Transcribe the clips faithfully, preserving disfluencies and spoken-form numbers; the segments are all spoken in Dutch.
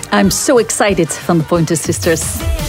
I'm so excited van de Pointer Sisters.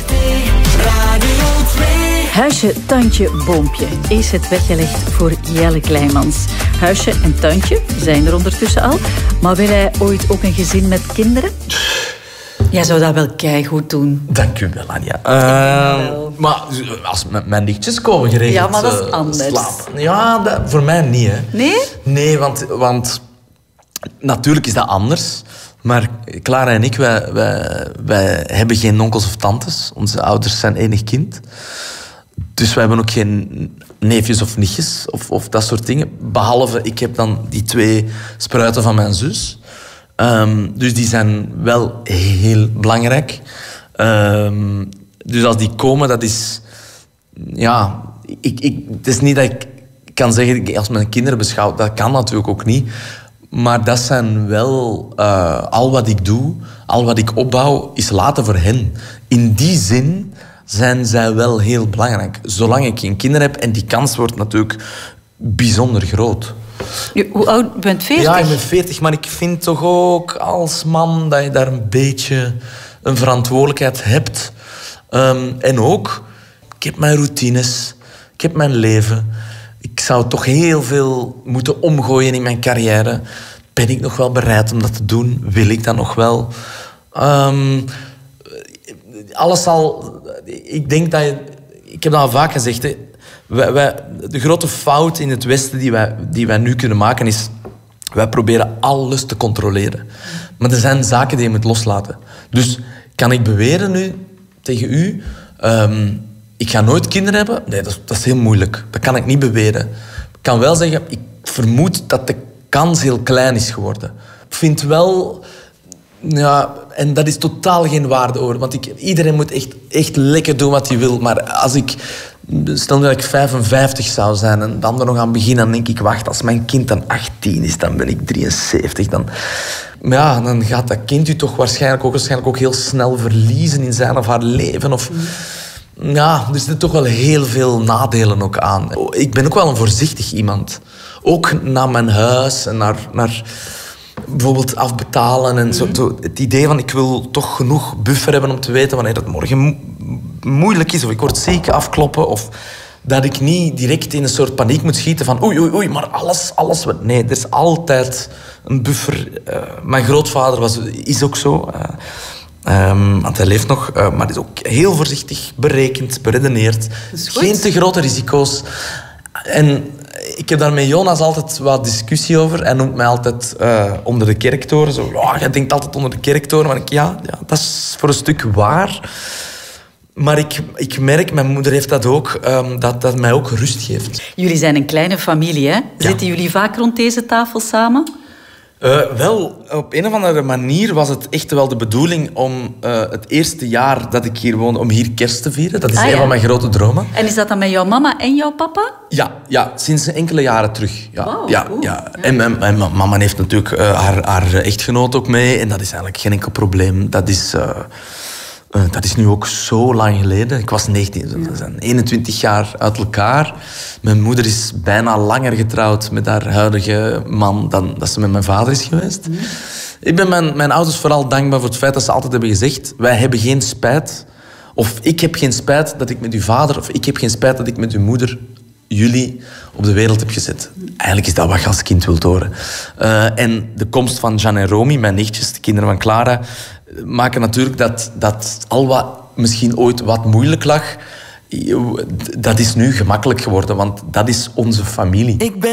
Huisje, tuintje, boompje is het weggelegd voor Jelle Kleimans. Huisje en tuintje zijn er ondertussen al. Maar wil hij ooit ook een gezin met kinderen? Jij zou dat wel keigoed doen. Dank u wel, Anja. Uh, maar als mijn nichtjes komen geregeld Ja, maar dat is anders. Slapen. Ja, dat, voor mij niet. Hè. Nee? Nee, want, want natuurlijk is dat anders. Maar Clara en ik, wij, wij, wij hebben geen onkels of tantes. Onze ouders zijn enig kind. Dus wij hebben ook geen neefjes of nichtjes of, of dat soort dingen. Behalve, ik heb dan die twee spruiten van mijn zus. Um, dus die zijn wel heel belangrijk. Um, dus als die komen, dat is... Ja, ik, ik, het is niet dat ik kan zeggen, als mijn kinderen beschouw, dat kan natuurlijk ook niet. Maar dat zijn wel... Uh, al wat ik doe, al wat ik opbouw, is later voor hen. In die zin zijn zij wel heel belangrijk. Zolang ik geen kinderen heb, en die kans wordt natuurlijk bijzonder groot. Je, hoe oud bent je? veertig? Ja, ik ben veertig, maar ik vind toch ook als man dat je daar een beetje een verantwoordelijkheid hebt. Um, en ook, ik heb mijn routines, ik heb mijn leven. Ik zou toch heel veel moeten omgooien in mijn carrière. Ben ik nog wel bereid om dat te doen? Wil ik dat nog wel? Um, alles zal... Ik denk dat je... Ik heb dat al vaak gezegd, hè. Wij, wij, de grote fout in het Westen die wij, die wij nu kunnen maken is... Wij proberen alles te controleren. Maar er zijn zaken die je moet loslaten. Dus kan ik beweren nu tegen u... Um, ik ga nooit kinderen hebben? Nee, dat is, dat is heel moeilijk. Dat kan ik niet beweren. Ik kan wel zeggen, ik vermoed dat de kans heel klein is geworden. Ik vind wel... Ja, en dat is totaal geen waardeoordeel. Want ik, iedereen moet echt, echt lekker doen wat hij wil. Maar als ik... Stel dat ik vijfenvijftig zou zijn en dan er nog aan beginnen, dan denk ik, wacht, als mijn kind dan achttien is, dan ben ik drieënzeventig. Dan, ja, dan gaat dat kind u toch waarschijnlijk ook, waarschijnlijk ook heel snel verliezen in zijn of haar leven. Of, ja, er zitten toch wel heel veel nadelen ook aan. Ik ben ook wel een voorzichtig iemand. Ook naar mijn huis en naar... naar bijvoorbeeld afbetalen en zo, zo. Het idee van ik wil toch genoeg buffer hebben om te weten wanneer het morgen mo- moeilijk is of ik word ziek, afkloppen of dat ik niet direct in een soort paniek moet schieten van oei, oei, oei, maar alles, alles... Nee, er is altijd een buffer. Uh, mijn grootvader was, is ook zo, uh, um, want hij leeft nog, uh, maar is ook heel voorzichtig, berekend, beredeneerd. Geen te grote risico's. En ik heb daar met Jonas altijd wat discussie over. Hij noemt mij altijd uh, onder de kerktoren. Zo, ja, jij denkt altijd onder de kerktoren. Maar ik, ja, ja, dat is voor een stuk waar. Maar ik, ik merk, mijn moeder heeft dat ook, um, dat dat mij ook rust geeft. Jullie zijn een kleine familie, hè? Ja. Zitten jullie vaak rond deze tafel samen? Uh, wel, op een of andere manier was het echt wel de bedoeling om uh, het eerste jaar dat ik hier woonde, om hier kerst te vieren. Dat is ah, een ja. van mijn grote dromen. En is dat dan met jouw mama en jouw papa? Ja, ja, sinds enkele jaren terug. Ja, wow, ja, cool. ja. En mijn, mijn mama heeft natuurlijk uh, haar, haar echtgenoot ook mee. En dat is eigenlijk geen enkel probleem. Dat is... Uh, Uh, dat is nu ook zo lang geleden. Ik was negentien, we zijn eenentwintig jaar uit elkaar. Mijn moeder is bijna langer getrouwd met haar huidige man dan dat ze met mijn vader is geweest. Mm. Ik ben mijn, mijn ouders vooral dankbaar voor het feit dat ze altijd hebben gezegd: wij hebben geen spijt. Of ik heb geen spijt dat ik met uw vader... Of ik heb geen spijt dat ik met uw moeder jullie op de wereld heb gezet. Eigenlijk is dat wat je als kind wilt horen. Uh, en de komst van Jan en Romy, mijn nichtjes, de kinderen van Clara, maken natuurlijk dat, dat al wat misschien ooit wat moeilijk lag, dat is nu gemakkelijk geworden, want dat is onze familie. Ik ben